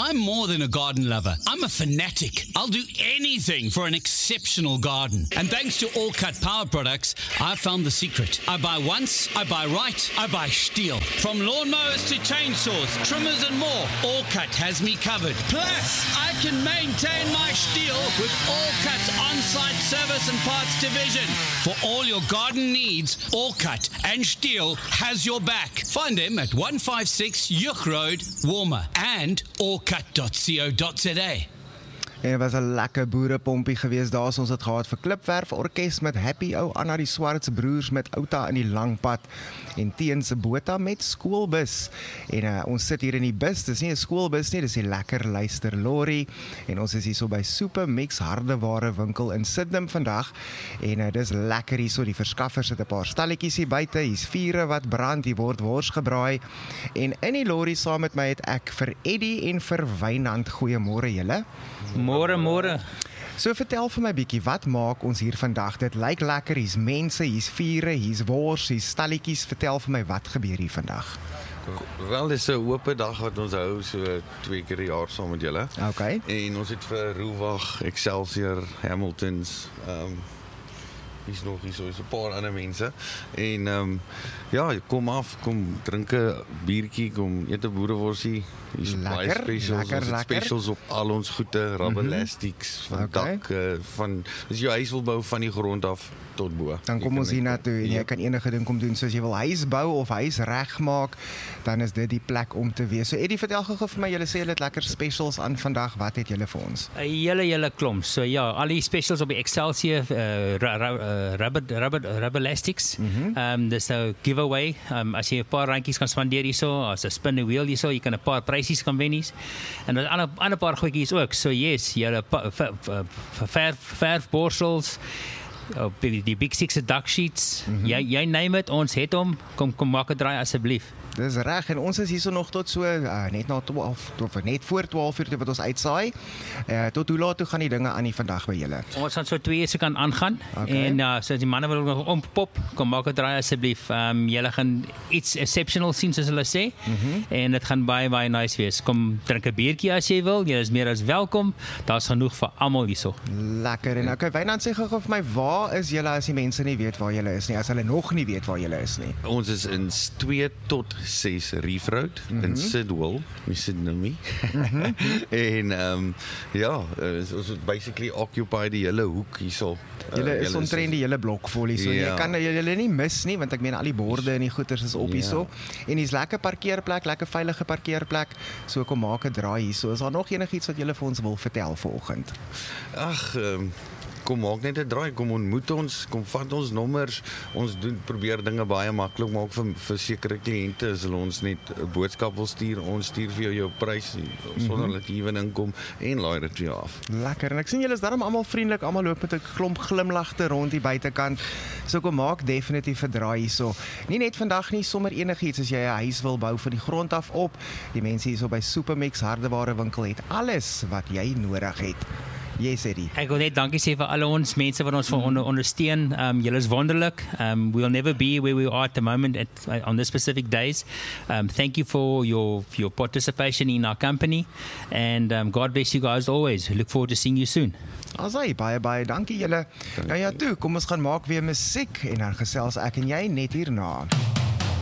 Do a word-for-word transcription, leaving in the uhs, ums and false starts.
I'm more than a garden lover. I'm a fanatic. I'll do anything for an exceptional garden. And thanks to All Cut Power products, I found the secret. I buy once, I buy right, I buy steel. From lawnmowers to chainsaws, trimmers and more, All Cut has me covered. Plus, I can maintain my steel with All Cut's on-site service and parts division. For all your garden needs, All Cut and Steel has your back. Find them at one five six Juk Road, Warmer, and all cut dot co dot za. En het was 'n lekker boerepompie geweest. Daar is ons het gehad vir Klipwerf Orkes met Happy Ou Anna die Swarts broers met Outa in die Langpad en Teens Botha met Skoolbus. En uh, ons sit hier in die bus. Dis nie 'n skoolbus nie, dis die lekker luister lorry. En ons is hier so by Super Mix hardeware winkel in Sydenham vandag. En uh, dis lekker hier so, die verskaffers het 'n paar stalletjies hier buite. Hier's vure wat brand, hier word wors gebraai. En in die lorry saam met my het ek vir Eddie en vir Wynand. Goeiemôre julle. Môre, môre. So vertel vir my bietjie, wat maak ons hier vandag? Dit lyk lekker, hier's mense, hier's vure, hier's wors, hier's stalletjies. Vertel vir my, wat gebeur hier vandag? Wel, dis 'n oop dag wat ons hou so twee keer per jaar saam met julle. Okay. En ons het vir Roewag, Excelsior, Hamiltons, um, hier's nog hier so 'n paar ander mense. En um, ja, kom af, kom drink 'n biertjie, kom eet 'n boereworsie. Hier's baie specials, lekker, ons het lekker. specials op al ons goede, rubber elastics, van Okay. dak, uh, van, as jy huis wil bou van die grond af tot bo. Dan kom ons hier na toe en jy kan enige ding kom doen. So as jy wil huis bou of huis regmaak, dan is dit die plek om te wees. So Eddie, vertel gou vir my, julle sê julle het lekker specials aan vandag. Wat het julle vir ons? 'n Hele hele klomp. So ja, al die specials op die Excelsior uh, uh, rubber rubber rubber elastics. Mm-hmm. Um dis 'n giveaway. Um as jy 'n paar randjies kan spandeer hierso, as 'n spin the wheel hierso, jy kan 'n paar prysies kan wen hier. En dan 'n ander ander paar goedjies ook. So yes, julle verf verfborsels, op die, die Big Six duck sheets. Mm-hmm. Jy jy name it, ons het hom. Kom kom maak 'n draai asseblief. Dis reg, en ons is hier so nog tot so uh, net na twaalf, of net voor twaalf uur wat ons uitsaai. Uh, tot hoe laat toe gaan die dinge aan die vandag by julle? Ons gaan so twee se kan aangaan. Okay. En uh, so as die manne wil nog ompop, kom maak 'n draai asseblief. Um, julle gaan iets exceptional sien soos hulle sê. Mm-hmm. En dit gaan baie baie nice wees. Kom drink 'n biertjie as jy wil. Jy is meer as welkom. Daar's genoeg vir almal hierso. Lekker. En okay, Wynand, sê gou vir my, waar is julle as die mense nie weet waar julle is nie, as hulle nog nie weet waar julle is nie? Ons is in twee tot ses Reef Road, mm-hmm. in Sidwell, in Sydney. Mm-hmm. En um, ja, ons het basically occupy die hele hoek hierso. Julle uh, is omtrent die hele blok vol hier, so ja. Jy kan julle nie mis nie, want ek meen al die borde en die goeders is op hierso. Ja. En hier's lekker parkeerplek, lekker veilige parkeerplek. So kom maak 'n draai hierso. Is daar nog enigiets wat julle vir ons wil vertel vanoggend? Ag, um, kom maak net 'n draai, kom ontmoet ons, kom vat ons nommers. Ons doen probeer dinge baie maklik maak vir vir sekere kliënte. As hulle ons net 'n boodskap wil stuur, ons stuur vir jou jou prys sonder mm-hmm. dat jy ewen inkom en laai dit vir jou af. Lekker. En ek sien julle is daarom almal vriendelik, almal loop met 'n klomp glimlagte rond die buitekant. So kom maak definitief 'n draai hierso. Nie net vandag nie, sommer enigiets as jy 'n huis wil bou van die grond af op. Die mense hierso by Supermix hardeware winkel het alles wat jy nodig het. Yes, Eddie. Ek wil net dankie sê vir al ons mense wat ons mm. onder, ondersteun. Um, julle is wonderlik. Um, we'll never be where we are at the moment at, on this specific days. Um, thank you for your your participation in our company. And um, God bless you guys always. Look forward to seeing you soon. Asai, baie, baie dankie julle. Nou ja, toe, kom ons gaan maak weer musiek en dan gesels ek en jy net hierna.